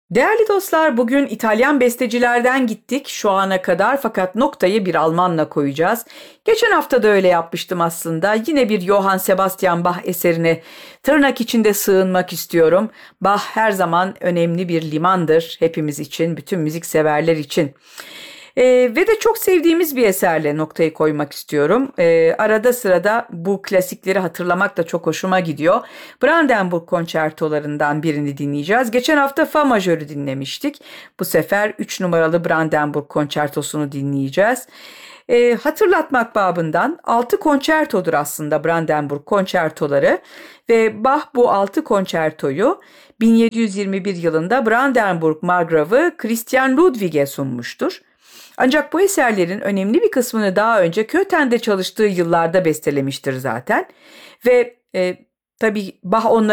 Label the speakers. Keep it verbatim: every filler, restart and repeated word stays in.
Speaker 1: Değerli dostlar, bugün İtalyan bestecilerden gittik şu ana kadar fakat noktayı bir Almanla koyacağız. Geçen hafta da öyle yapmıştım aslında. Yine bir Johann Sebastian Bach eserine tırnak içinde sığınmak istiyorum. Bach her zaman önemli bir limandır hepimiz için, bütün müzik severler için. Ee, ve de çok sevdiğimiz bir eserle noktayı koymak istiyorum. Ee, arada sırada bu klasikleri hatırlamak da çok hoşuma gidiyor. Brandenburg konçertolarından birini dinleyeceğiz. Geçen hafta Fa majörü dinlemiştik. Bu sefer üç numaralı Brandenburg konçertosunu dinleyeceğiz. Ee, hatırlatmak babından altı konçertodur aslında Brandenburg konçertoları ve Bach bu altı konçertoyu bin yedi yüz yirmi bir yılında Brandenburg Margravı Christian Ludwig'e sunmuştur. Ancak bu eserlerin önemli bir kısmını daha önce Köthen'de çalıştığı yıllarda bestelemiştir zaten. Ve e, tabii Bach onları